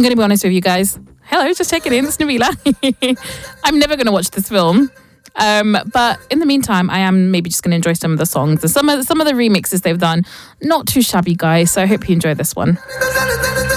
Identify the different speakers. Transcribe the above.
Speaker 1: going to be honest with you guys. Hello, just checking in. It's Nabila. I'm never going to watch this film. But in the meantime, I am maybe just going to enjoy some of the songs and some of the remixes they've done. Not too shabby, guys. So I hope you enjoy this one.